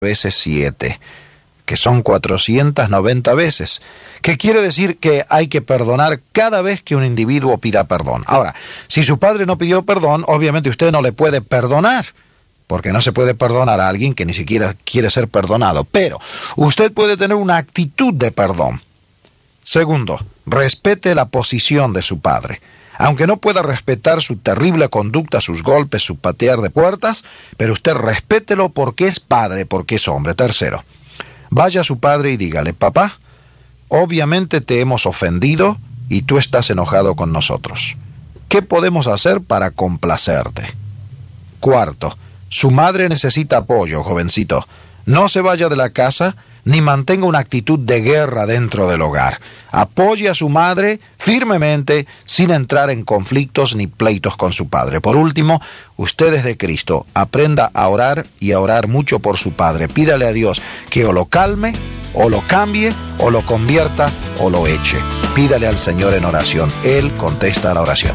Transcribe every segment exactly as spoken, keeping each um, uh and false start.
veces siete, que son cuatrocientas noventa veces, que quiere decir que hay que perdonar cada vez que un individuo pida perdón. Ahora, si su padre no pidió perdón, obviamente usted no le puede perdonar, porque no se puede perdonar a alguien que ni siquiera quiere ser perdonado, pero usted puede tener una actitud de perdón. Segundo, respete la posición de su padre. Aunque no pueda respetar su terrible conducta, sus golpes, su patear de puertas, pero usted respételo porque es padre, porque es hombre. Tercero, vaya a su padre y dígale: papá, obviamente te hemos ofendido y tú estás enojado con nosotros. ¿Qué podemos hacer para complacerte? Cuarto, su madre necesita apoyo, jovencito. No se vaya de la casa ni mantenga una actitud de guerra dentro del hogar. Apoye a su madre firmemente sin entrar en conflictos ni pleitos con su padre. Por último, usted es de Cristo. Aprenda a orar y a orar mucho por su padre. Pídale a Dios que o lo calme, o lo cambie, o lo convierta, o lo eche. Pídale al Señor en oración. Él contesta la oración.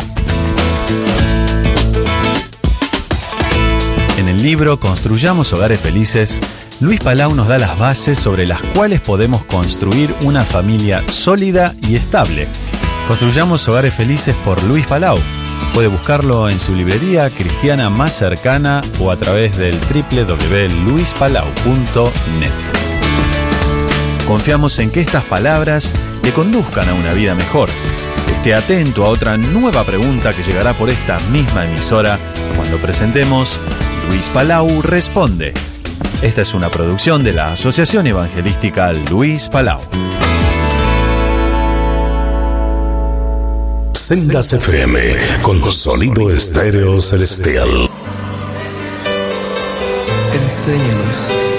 En el libro Construyamos Hogares Felices, Luis Palau nos da las bases sobre las cuales podemos construir una familia sólida y estable. Construyamos Hogares Felices por Luis Palau. Puede buscarlo en su librería cristiana más cercana o a través del doble u doble u doble u punto luis palau punto net. Confiamos en que estas palabras le conduzcan a una vida mejor. Esté atento a otra nueva pregunta que llegará por esta misma emisora cuando presentemos Luis Palau Responde. Esta es una producción de la Asociación Evangelística Luis Palau. Sendas F M, con sonido estéreo celestial. Enséñanos